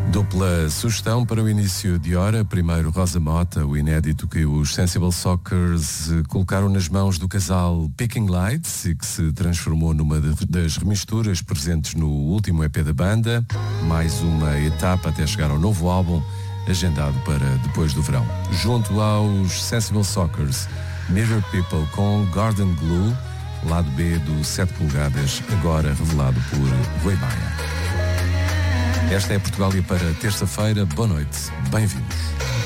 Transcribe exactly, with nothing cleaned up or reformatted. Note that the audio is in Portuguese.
Dupla sugestão para o início de hora. Primeiro Rosa Mota, o inédito que os Sensible Sockers colocaram nas mãos do casal Picking Lights e que se transformou numa das remisturas presentes no último E P da banda. Mais uma etapa até chegar ao novo álbum, agendado para depois do verão. Junto aos Sensible Sockers, Mirror People com Garden Glue, lado B do sete polegadas, agora revelado por Rui Maia. Esta é Portugália para terça-feira. Boa noite, bem-vindos.